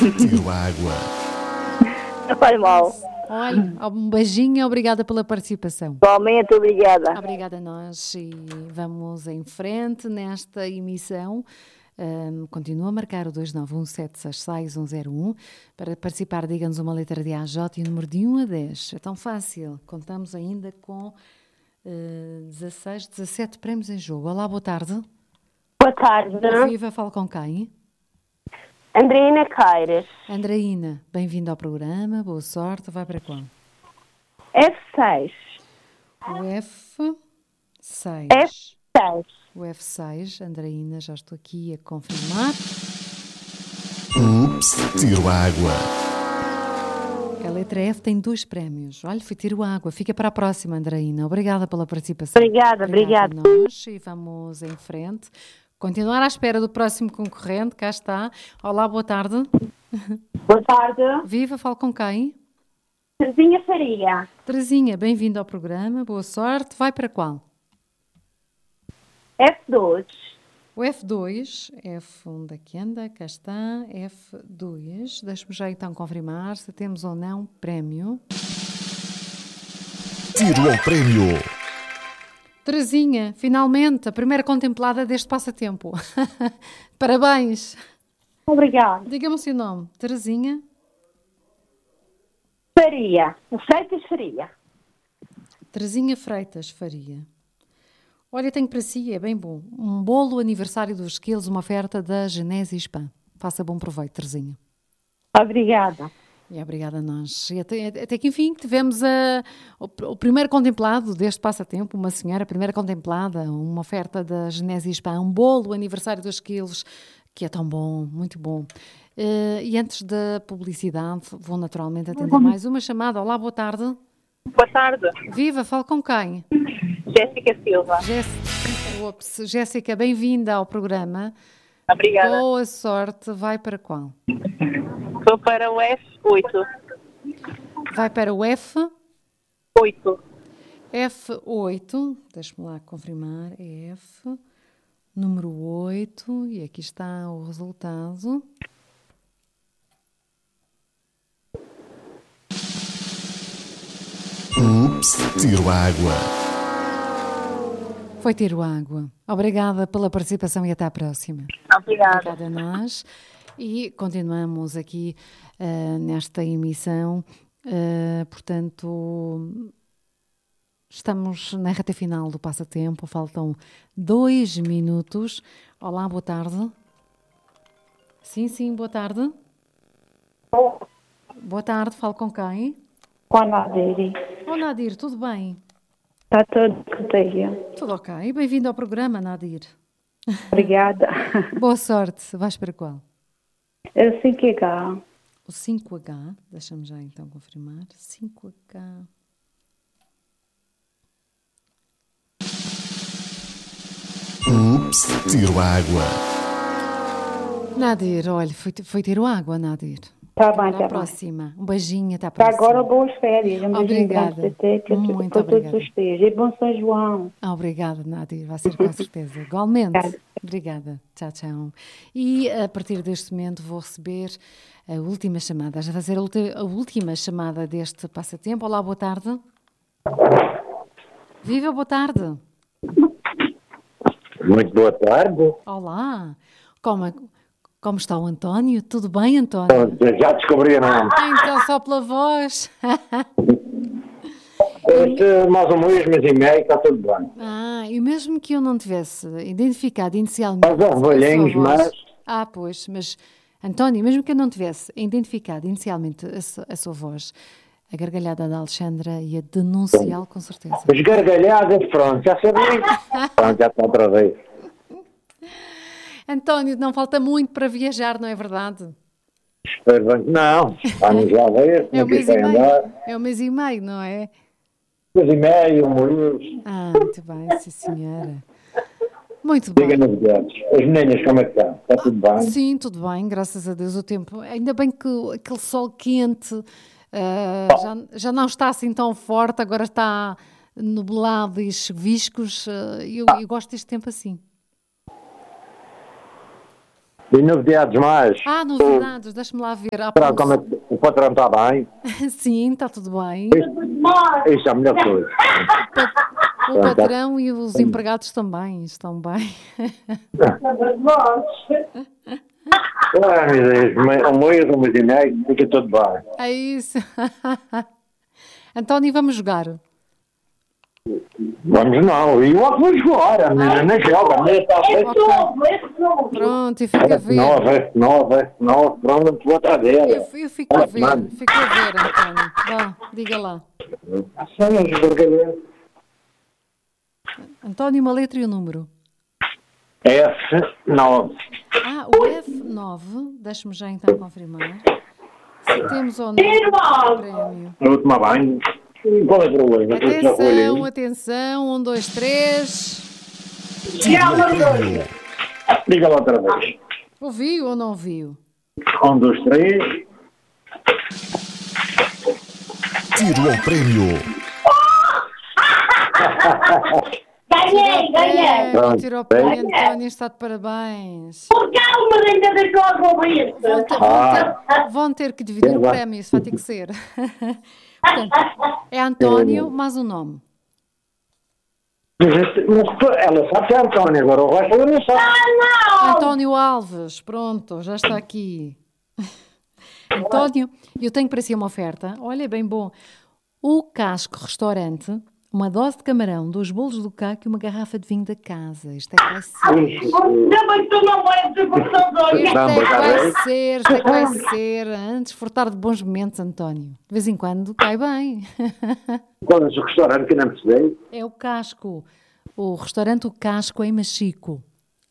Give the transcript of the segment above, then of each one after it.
Tiro água. Não faz mal. Olha, um beijinho, obrigada pela participação. Igualmente, obrigada. Obrigada a nós e vamos em frente nesta emissão. Continua a marcar o 291766101. Para participar, diga-nos uma letra de AJ e o número de 1 a 10. É tão fácil. Contamos ainda com 16, 17 prémios em jogo. Olá, boa tarde. Boa tarde. Viva, falo com quem? Andreina Caires. Andreina, bem-vinda ao programa. Boa sorte. Vai para qual? F6. O F6. F6. O F6, Andreina, já estou aqui a confirmar. Ups, tiro água. A letra F tem 2 prémios. Olha, foi tiro água. Fica para a próxima, Andreina. Obrigada pela participação. Obrigada. A nós e vamos em frente. Continuar à espera do próximo concorrente. Cá está. Olá, boa tarde. Boa tarde. Viva, falo com quem? Terezinha Faria. Terezinha, bem-vindo ao programa. Boa sorte. Vai para qual? F2. O F2, F1 aqui anda, cá está, F2. Deixe-me já então confirmar se temos ou não prémio. Tiro ao prémio. Terezinha, finalmente, a primeira contemplada deste passatempo. Parabéns. Obrigada. Diga-me o seu nome. Terezinha? Faria. Freitas Faria. Terezinha Freitas Faria. Olha, tenho para si, é bem bom. Um bolo aniversário dos Skills, uma oferta da Genesi Spa. Faça bom proveito, Terezinha. Obrigada. E obrigada a nós. E até que enfim tivemos o primeiro contemplado deste passatempo, uma senhora, a primeira contemplada, uma oferta da Genesi Spa, um bolo aniversário dos Skills, que é tão bom, muito bom. E antes da publicidade, vou naturalmente atender mais uma chamada. Olá, boa tarde. Boa tarde. Viva, falo com quem? Jéssica Silva. Jéssica, bem-vinda ao programa. Obrigada. Boa sorte. Vai para qual? Vou para o F8. Vai para o F? 8. F8. Deixa-me lá confirmar. É F. Número 8. E aqui está o resultado. Ups, tiro água. Foi tiro água. Obrigada pela participação e até à próxima. Obrigada. Obrigada a nós. E continuamos aqui nesta emissão. Portanto, estamos na reta final do passatempo. Faltam 2 minutos. Olá, boa tarde. Sim, boa tarde. Boa tarde, falo com quem? Com a Nadir. Olá, Nadir, tudo bem? Está tudo bem. Tudo ok. Bem-vindo ao programa, Nadir. Obrigada. Boa sorte. Vais para qual? É o 5H. O 5H. Deixa-me já então confirmar. 5H. Ups, tiro água. Nadir, olha, foi tiro água, Nadir. Está bem, Até está à bem. próxima. Um beijinho, até à Para próxima. agora, boas férias. Um beijinho Obrigada. grande Muito para todos obrigada. os dias. E bom São João. Obrigada, Nadir. Vai ser com certeza. Igualmente. Obrigada. Tchau, tchau. E a partir deste momento vou receber a última chamada. Já vai ser a última chamada deste passatempo. Olá, boa tarde. Viva, boa tarde. Muito boa tarde. Olá. Como está o António? Tudo bem, António? Já descobri o nome. Então, só pela voz. Mais um mês e meio, está tudo bem. E mesmo que eu não tivesse identificado inicialmente Nós são velhinhos, mas... Pois, mas, António, mesmo que eu não tivesse identificado inicialmente a sua voz, a gargalhada da Alexandra ia denunciá-lo com certeza. As gargalhadas, pronto, já sabia. Pronto, já está outra vez. António, não falta muito para viajar, não é verdade? Espero bem que não. Vamos lá ver. É um mês e meio. Andar. É um mês e meio, não é? Mês e meio, um mês. Muito bem, sim senhora. Muito bem. Diga novidades. As meninas, como é que estão? Está tudo bem? Sim, tudo bem, graças a Deus o tempo. Ainda bem que aquele sol quente já não está assim tão forte, agora está nublado e chuviscos. Eu gosto deste tempo assim. E novidades mais? Novidades, deixa-me lá ver. Será como é que o patrão está bem? Sim, está tudo bem. Isto é a melhor coisa. O patrão e os empregados também estão bem. Meu Deus, um mês, um mês e meio, fica tudo bem. É isso. António, vamos jogar. Vamos não, e eu vou jogar, a menina nem joga, a menina está a ver. Pronto, e fica a ver. Nove, pronto, vou atrás dela. Eu fico a ver, António. Vá, diga lá. António, uma letra e um número. F9. O F9, deixa-me já então confirmar. Se temos ou não o prémio. Eu vou tomar banho. Qual é o problema? Atenção, 1, 2, 3. Diga lá outra vez. Ouviu ou não ouviu? 1, 2, 3. Tiro ao prémio. Ganhei! Vou tirar o prémio, António, está de parabéns. Por calma, ainda deixou a conversa. Vão ter que dividir o prémio, isso vai ter que ser. Portanto, é António, mais um nome. Ela sabe que é António, agora o resto ela não sabe. António Alves, pronto, já está aqui. António, eu tenho para si uma oferta. Olha, bem bom. O Casco Restaurante, uma dose de camarão, 2 bolos do caco e uma garrafa de vinho da casa. Isto é que vai ser. Mas tu não vais ter Isto é que vai ser. Desfrutar de bons momentos, António. De vez em quando cai bem. Qual é o restaurante que não percebi? É o Casco. O restaurante O Casco em Machico.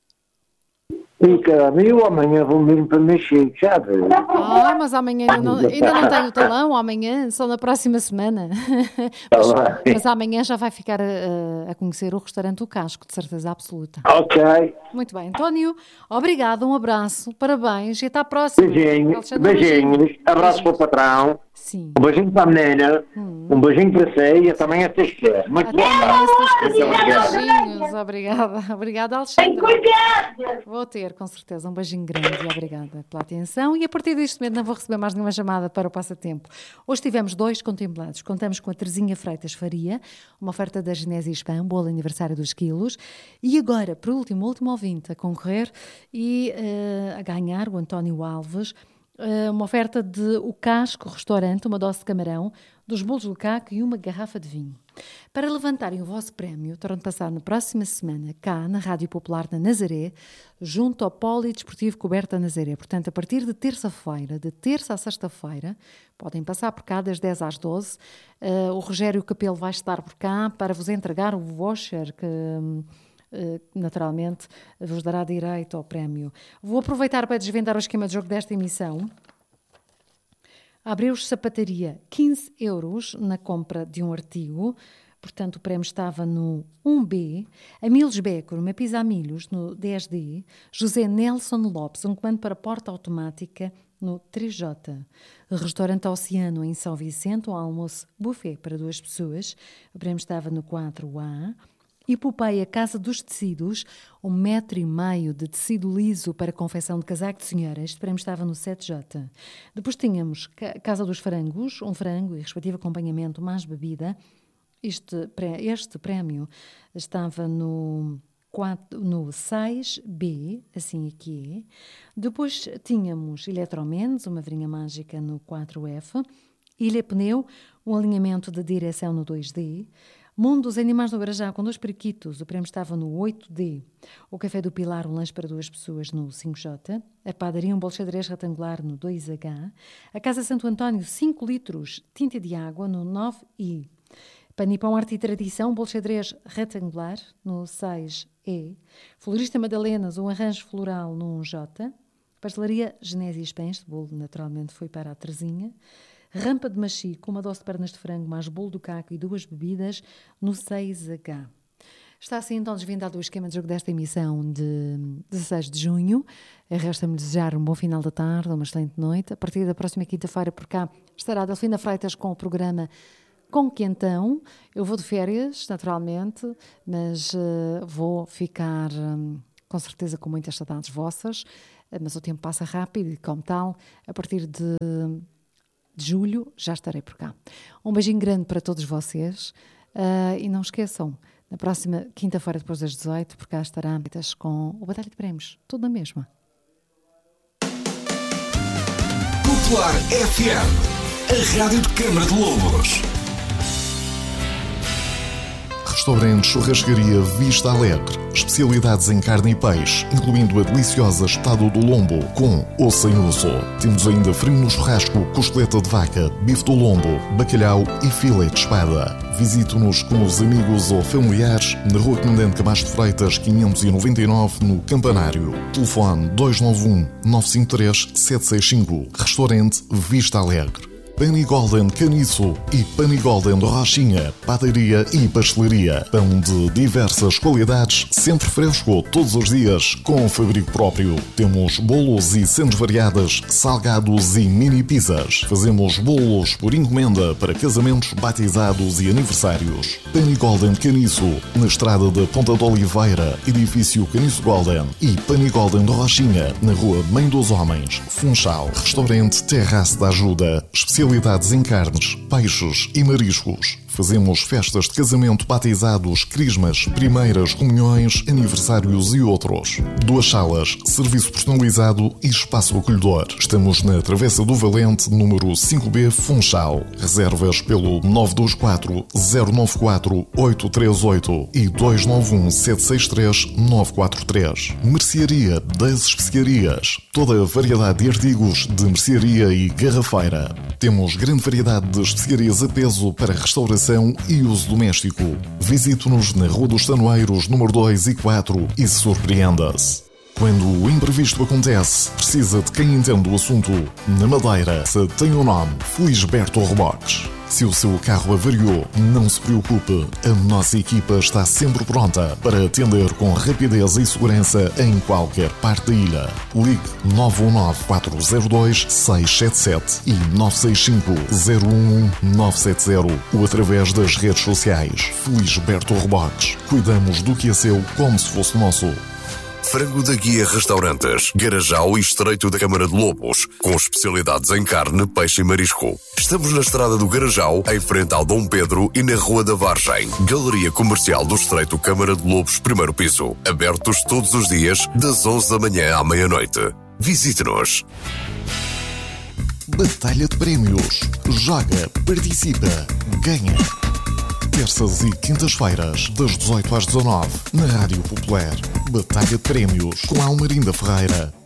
E caramba, eu amanhã vou mesmo para mexer, já viu? Mas amanhã ainda não tenho o talão, amanhã, só na próxima semana. Mas amanhã já vai ficar a conhecer o restaurante O Casco, de certeza absoluta. Ok. Muito bem, António, obrigado, um abraço, parabéns e até à próxima. Beijinhos, abraço para o patrão. Sim. Um beijinho para a menina, um beijinho para você e também a teus quer. Muito Até bom. amanhã, se Deus quiser. Beijinhos, obrigada, Alexandra. Vou ter, com certeza, um beijinho grande e obrigada pela atenção. E a partir deste momento não vou receber mais nenhuma chamada para o passatempo. Hoje tivemos 2 contemplados. Contamos com a Terezinha Freitas Faria, uma oferta da Genésio Spam, bolo aniversário dos quilos. E agora, por último, o último ouvinte a concorrer e a ganhar, o António Alves, uma oferta de O Casco Restaurante, uma dose de camarão, 2 bolos do caco e uma garrafa de vinho. Para levantarem o vosso prémio, terão de passar na próxima semana, cá na Rádio Popular da Nazaré, junto ao Polidesportivo Coberta Nazaré. Portanto, a partir de terça-feira, de terça a sexta-feira, podem passar por cá das 10 às 12. O Rogério Capelo vai estar por cá para vos entregar o voucher que naturalmente vos dará direito ao prémio. Vou aproveitar para desvendar o esquema de jogo desta emissão. Abreu-os Sapataria, 15 euros na compra de um artigo, portanto o prémio estava no 1B. Amílios Becker, uma pizza a milhos, no 10D. José Nelson Lopes, um comando para porta automática, no 3J. Restaurante Oceano, em São Vicente, um almoço buffet para 2 pessoas, o prémio estava no 4A. Hipopeia Casa dos Tecidos, 1,5 metro de tecido liso para confecção de casaco de senhora. Este prémio estava no 7J. Depois tínhamos Casa dos Frangos, um frango e respectivo acompanhamento mais bebida. Este prémio estava no 6B, assim aqui é. Depois tínhamos Eletromendes, uma varinha mágica no 4F. Ilha Pneu, um alinhamento de direção no 2D. Mundo dos Animais do Garajá, com 2 periquitos, o prémio estava no 8D. O Café do Pilar, um lanche para 2 pessoas, no 5J. A Padaria, um bolo xadrez retangular, no 2H. A Casa Santo António, 5 litros, tinta de água, no 9I. Panipão Arte e Tradição, um bolo xadrez retangular, no 6E. Florista Madalenas, um arranjo floral, no 1J. Pastelaria Genésio Spam, este bolo naturalmente foi para a Terezinha. Rampa de Machico, uma dose de pernas de frango, mais bolo do caco e 2 bebidas, no 6H. Está assim então desvendado o esquema de jogo desta emissão de 16 de junho. Resta-me desejar um bom final da tarde, uma excelente noite. A partir da próxima quinta-feira por cá estará a Delfina Freitas com o programa Com Quentão. Eu vou de férias, naturalmente, mas vou ficar com certeza com muitas saudades vossas. mas o tempo passa rápido e, como tal, a partir de julho já estarei por cá. Um beijinho grande para todos vocês e não esqueçam, na próxima quinta-feira, depois das 18, por cá estará com o Batalha de Prémios, tudo na mesma. Popular FM, a rádio de Câmara de Lobos. Restaurante Churrascaria Vista Alegre. Especialidades em carne e peixe, incluindo a deliciosa espetada do lombo com ou sem osso. Temos ainda frango no churrasco, costeleta de vaca, bife do lombo, bacalhau e filé de espada. Visite-nos com os amigos ou familiares na Rua Comandante Camacho de Freitas, 599, no Campanário. Telefone 291-953-765. Restaurante Vista Alegre. Penny Golden Caniço e Penny Golden Rochinha, padaria e pastelaria. Pão de diversas qualidades, sempre fresco, todos os dias, com fabrico próprio. Temos bolos e cenas variadas, salgados e mini pizzas. Fazemos bolos por encomenda para casamentos, batizados e aniversários. Penny Golden Caniço, na estrada da Ponta de Oliveira, edifício Caniço Golden. E Penny Golden Rochinha, na rua Mãe dos Homens, Funchal. Restaurante Terraço da Ajuda, especialidades em carnes, peixes e mariscos. Fazemos festas de casamento, batizados, crismas, primeiras comunhões, aniversários e outros. 2 salas, serviço personalizado e espaço acolhedor. Estamos na Travessa do Valente, número 5B, Funchal. Reservas pelo 924-094-838 e 291-763-943. Mercearia das Especiarias. Toda a variedade de artigos de mercearia e garrafeira. Temos grande variedade de especiarias a peso para restauração e uso doméstico. Visite-nos na Rua dos Tanoeiros, número 2 e 4 e surpreenda-se. Quando o imprevisto acontece, precisa de quem entende o assunto. Na Madeira, tem o nome Felisberto Reboques. Se o seu carro avariou, não se preocupe. A nossa equipa está sempre pronta para atender com rapidez e segurança em qualquer parte da ilha. Ligue 919-402-677 e 965-011-970 ou através das redes sociais. Felisberto Reboques. Cuidamos do que é seu como se fosse nosso. Frango da Guia Restaurantes, Garajal e Estreito da Câmara de Lobos, com especialidades em carne, peixe e marisco. Estamos na estrada do Garajal, em frente ao Dom Pedro e na Rua da Vargem. Galeria Comercial do Estreito Câmara de Lobos, primeiro piso. Abertos todos os dias, das 11 da manhã à meia-noite. Visite-nos. Batalha de Prémios. Joga, participa, ganha. Terças e quintas-feiras, das 18 às 19, na Rádio Popular. Batalha de Prémios com Almerinda Ferreira